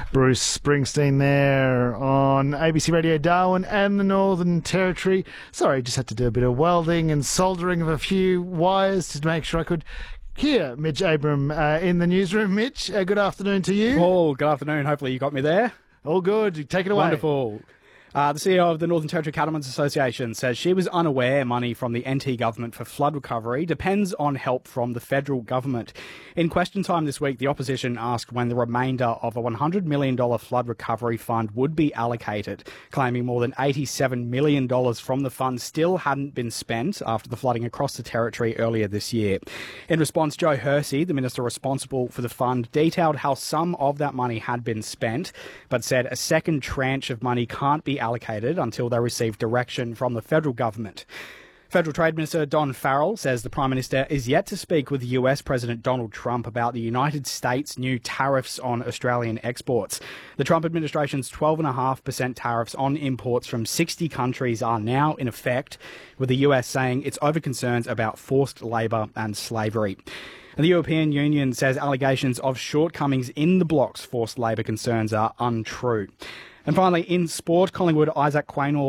Bruce Springsteen there on ABC Radio Darwin and the Northern Territory. Sorry, just had to do a bit of welding and soldering of a few wires to make sure I could hear Mitch Abram in the newsroom. Mitch, good afternoon to you. Paul, good afternoon. Hopefully you got me there. All good. Take it away. Wonderful. The CEO of the Northern Territory Cattlemen's Association says she was unaware money from the NT government for flood recovery depends on help from the federal government. In question time this week, the opposition asked when the remainder of a $100 million flood recovery fund would be allocated, claiming more than $87 million from the fund still hadn't been spent after the flooding across the territory earlier this year. In response, Joe Hersey, the minister responsible for the fund, detailed how some of that money had been spent, but said a second tranche of money can't be allocated until they receive direction from the federal government. Federal Trade Minister Don Farrell says the Prime Minister is yet to speak with US President Donald Trump about the United States' new tariffs on Australian exports. The Trump administration's 12.5% tariffs on imports from 60 countries are now in effect, with the US saying it's over concerns about forced labour and slavery. And the European Union says allegations of shortcomings in the bloc's forced labour concerns are untrue. And finally, in sport, Collingwood's Isaac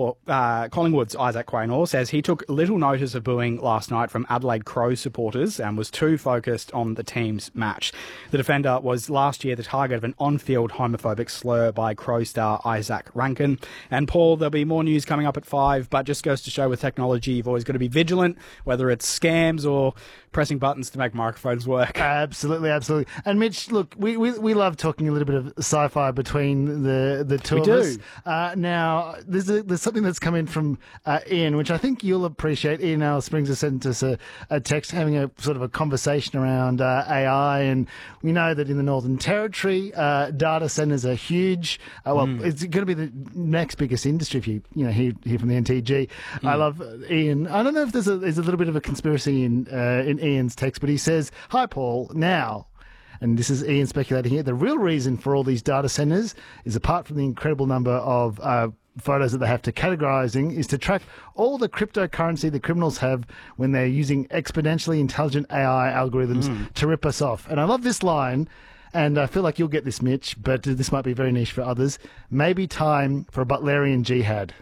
Quaynor says he took little notice of booing last night from Adelaide Crows supporters and was too focused on the team's match. The defender was last year the target of an on-field homophobic slur by Crow star Isaac Rankin. And Paul, there'll be more news coming up at 5, but just goes to show with technology, you've always got to be vigilant, whether it's scams or pressing buttons to make microphones work. Absolutely, absolutely. And Mitch, look, we love talking a little bit of sci-fi between the two of us. Now, there's something that's come in from Ian, which I think you'll appreciate. Ian Alice Springs has sent us a text having a sort of a conversation around AI, and we know that in the Northern Territory, data centres are huge. It's going to be the next biggest industry if you hear from the NTG. I love Ian. I don't know if there's a little bit of a conspiracy in Ian's text, but he says, "Hi Paul, now," and this is Ian speculating here, "the real reason for all these data centres is, apart from the incredible number of photos that they have to categorising, is to track all the cryptocurrency the criminals have when they're using exponentially intelligent AI algorithms to rip us off." And I love this line, and I feel like you'll get this, Mitch, but this might be very niche for others. "Maybe time for a Butlerian jihad."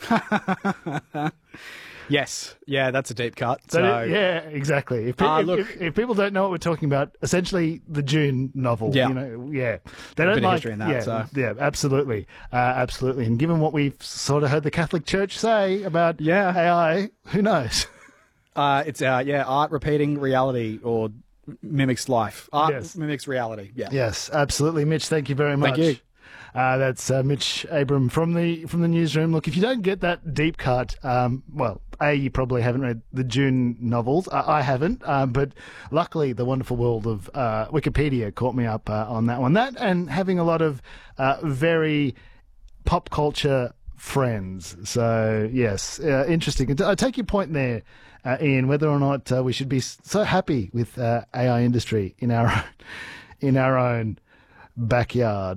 Yes, yeah, that's a deep cut. Yeah, exactly. If people don't know what we're talking about, essentially the Dune novel. Yeah, they don't like history in that. Yeah, absolutely, absolutely. And given what we've sort of heard the Catholic Church say about AI, who knows? It's art repeating reality or mimics life. Art mimics reality. Yeah. Yes, absolutely, Mitch. Thank you very much. Thank you. That's Mitch Abram from the newsroom. Look, if you don't get that deep cut, you probably haven't read the Dune novels. I haven't, but luckily the wonderful world of Wikipedia caught me up on that one. That and having a lot of very pop culture friends. So, yes, interesting. I take your point there, Ian, whether or not we should be so happy with AI industry in our own backyard.